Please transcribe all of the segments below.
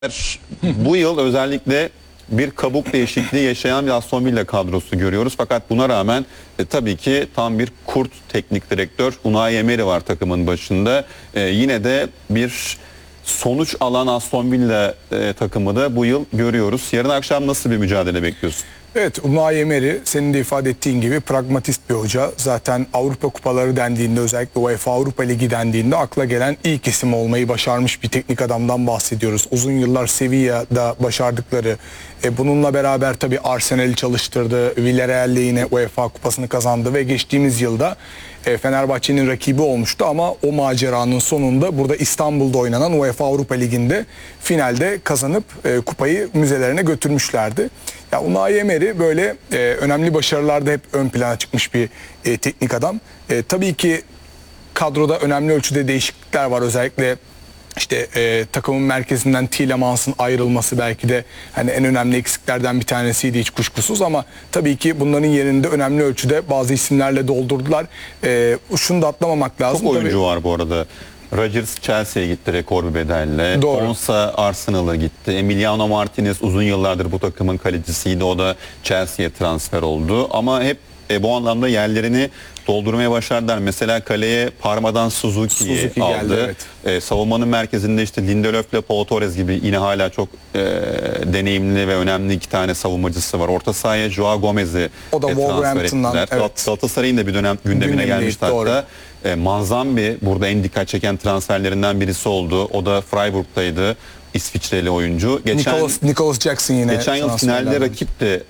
Bu yıl özellikle bir kabuk değişikliği yaşayan bir Aston Villa kadrosu görüyoruz. Fakat buna rağmen tabii ki tam bir kurt teknik direktör Unai Emery var takımın başında. Yine de bir sonuç alan Aston Villa takımı da bu yıl görüyoruz. Yarın akşam nasıl bir mücadele bekliyorsun? Evet, Unai Emery senin de ifade ettiğin gibi pragmatist bir hoca. Zaten Avrupa kupaları dendiğinde, özellikle UEFA Avrupa Ligi dendiğinde akla gelen ilk isim olmayı başarmış bir teknik adamdan bahsediyoruz. Uzun yıllar Sevilla'da başardıkları, bununla beraber tabii Arsenal'i çalıştırdı, Villarreal'le yine UEFA kupasını kazandı ve geçtiğimiz yılda Fenerbahçe'nin rakibi olmuştu ama o maceranın sonunda burada İstanbul'da oynanan UEFA Avrupa Ligi'nde finalde kazanıp kupayı müzelerine götürmüşlerdi. Ya Unai Emery böyle önemli başarılarda hep ön plana çıkmış bir teknik adam. Tabii ki kadroda önemli ölçüde değişiklikler var. Özellikle işte takımın merkezinden Tielemans'ın ayrılması belki de hani en önemli eksiklerden bir tanesiydi hiç kuşkusuz, ama tabii ki bunların yerinde önemli ölçüde bazı isimlerle doldurdular. Şunu da atlamamak lazım. Çok oyuncu tabii var bu arada. Rodgers Chelsea'ye gitti rekor bir bedelle. Doğru. Konsa Arsenal'a gitti. Emiliano Martinez uzun yıllardır bu takımın kalecisiydi. O da Chelsea'ye transfer oldu. Ama hep bu anlamda yerlerini doldurmaya başardılar. Mesela kaleye Parma'dan Suzuki'yi aldı. geldi, evet. Savunmanın merkezinde işte Lindelöf ile Pau Torres gibi yine hala çok deneyimli ve önemli iki tane savunmacısı var. Orta sahaya Joao Gomez'i O da transfer Wolverhampton'dan, ettiler. evet. Galatasaray'ın da bir dönem gündemine gelmişti doğru. hatta. Manzambi burada en dikkat çeken transferlerinden birisi oldu. O da Freiburg'taydı. İsviçreli oyuncu. Nicholas Jackson yine Geçen yıl finalde rakipti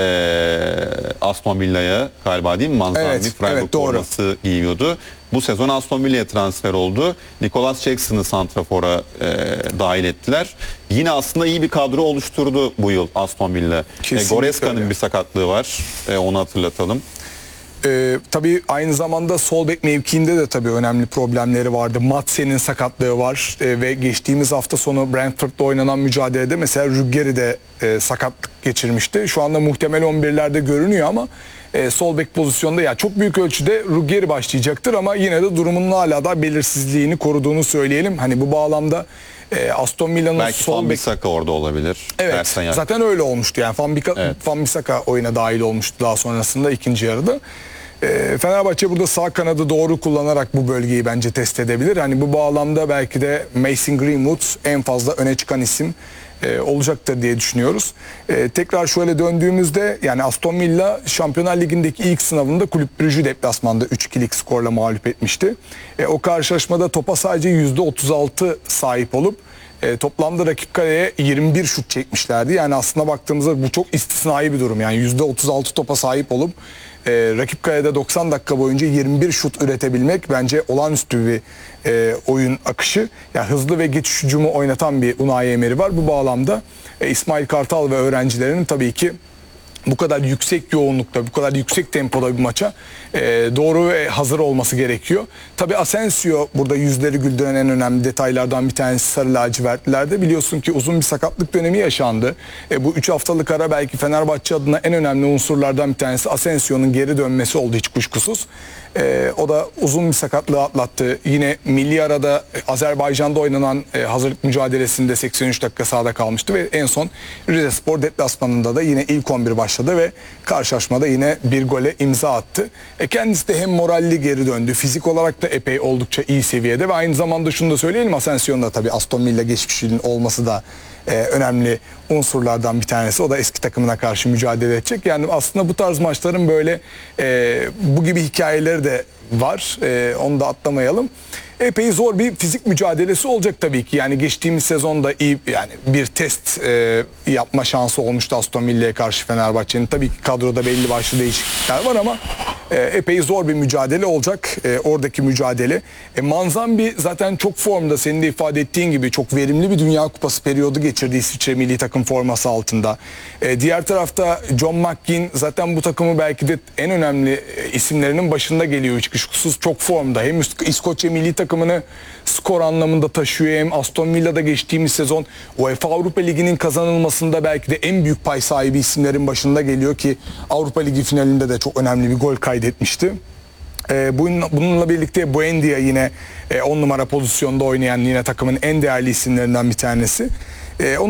Aston Villa'ya galiba, değil mi? Manzambi Evet, Freiburg evet, doğru. forması giyiyordu. Bu sezon Aston Villa'ya transfer oldu. Nicholas Jackson'ı santrafora dahil ettiler. Yine aslında iyi bir kadro oluşturdu bu yıl Aston Villa. Kesinlikle Goreska'nın öyle. bir sakatlığı var. Onu hatırlatalım. Tabii aynı zamanda sol bek mevkiinde de tabii önemli problemleri vardı. Matsen'in sakatlığı var ve geçtiğimiz hafta sonu Brentford'da oynanan mücadelede mesela Ruggeri de sakatlık geçirmişti. Şu anda muhtemel 11'lerde görünüyor ama sol bek pozisyonda ya çok büyük ölçüde Ruggeri başlayacaktır ama yine de durumunun hala da belirsizliğini koruduğunu söyleyelim. Hani bu bağlamda Aston Villa'nın Belki sol Van bek... Bissaka orada olabilir. Evet, zaten öyle olmuştu yani Van Bissaka oyuna dahil olmuştu daha sonrasında ikinci yarıda. Fenerbahçe burada sağ kanadı doğru kullanarak bu bölgeyi bence test edebilir. Hani bu bağlamda belki de Mason Greenwood en fazla öne çıkan isim olacaktır diye düşünüyoruz. Tekrar şöyle döndüğümüzde yani Aston Villa Şampiyonlar Ligi'ndeki ilk sınavında Kulüp Brugge'ü deplasmanda 3-2'lik skorla mağlup etmişti. O karşılaşmada topa sadece %36 sahip olup toplamda rakip kaleye 21 şut çekmişlerdi. Yani aslında baktığımızda bu çok istisnai bir durum. Yani %36 topa sahip olup rakip kalede 90 dakika boyunca 21 şut üretebilmek bence olağanüstü bir oyun akışı. Yani hızlı ve geçiş hücumu oynatan bir Unai Emery var. Bu bağlamda İsmail Kartal ve öğrencilerinin tabii ki bu kadar yüksek yoğunlukta, bu kadar yüksek tempoda bir maça doğru ve hazır olması gerekiyor. Tabii Asensio burada yüzleri güldüren en önemli detaylardan bir tanesi sarı lacivertlilerde. Biliyorsun ki uzun bir sakatlık dönemi yaşandı. Bu 3 haftalık ara belki Fenerbahçe adına en önemli unsurlardan bir tanesi Asensio'nun geri dönmesi oldu hiç kuşkusuz. O da uzun bir sakatlığı atlattı. Yine milli arada Azerbaycan'da oynanan hazırlık mücadelesinde 83 dakika sahada kalmıştı ve en son Rizespor deplasmanında da yine ilk 11 başladı ve karşılaşmada yine bir gole imza attı. Kendisi de hem moralli geri döndü, fizik olarak da epey oldukça iyi seviyede ve aynı zamanda şunu da söyleyelim, Asensio'nun da tabii Aston Villa geçmişinin olması da önemli unsurlardan bir tanesi. O da eski takımına karşı mücadele edecek. Yani aslında bu tarz maçların böyle bu gibi hikayeleri de var. Onu da atlamayalım. Epey zor bir fizik mücadelesi olacak tabii ki. Yani geçtiğimiz sezonda iyi yani bir test yapma şansı olmuştu Aston Villa'ya karşı Fenerbahçe'nin. Tabii ki kadroda belli başlı değişiklikler var ama epey zor bir mücadele olacak oradaki mücadele. Manzambi zaten çok formda, senin de ifade ettiğin gibi çok verimli bir Dünya Kupası periyodu geçirdi İsviçre milli takım forması altında. Diğer tarafta John McGinn zaten bu takımı belki de en önemli isimlerinin başında geliyor hiç kuşkusuz, çok formda. Hem İskoçya milli takımını skor anlamında taşıyor hem Aston Villa'da geçtiğimiz sezon UEFA Avrupa Ligi'nin kazanılmasında belki de en büyük pay sahibi isimlerin başında geliyor ki Avrupa Ligi finalinde de çok önemli bir gol kaydetmişti. Bununla birlikte Buendia yine 10 numara pozisyonda oynayan yine takımın en değerli isimlerinden bir tanesi. Onun